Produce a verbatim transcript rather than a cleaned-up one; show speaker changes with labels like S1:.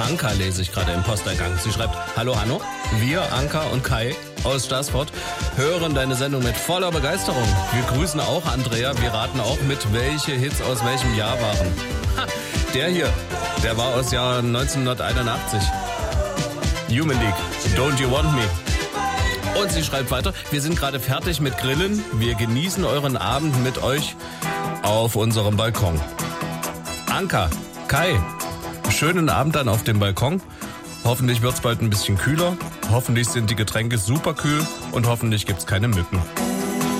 S1: Anka lese ich gerade im Posteingang. Sie schreibt, hallo Hanno, wir, Anka und Kai aus Staßfurt, hören deine Sendung mit voller Begeisterung. Wir grüßen auch Andrea, wir raten auch mit, welche Hits aus welchem Jahr waren. Ha, der hier, der war aus Jahr neunzehnhunderteinundachtzig. Human League, Don't You Want Me. Und sie schreibt weiter, wir sind gerade fertig mit Grillen, wir genießen euren Abend mit euch auf unserem Balkon. Anka, Kai, schönen Abend dann auf dem Balkon. Hoffentlich wird es bald ein bisschen kühler. Hoffentlich sind die Getränke super kühl und hoffentlich gibt es keine Mücken.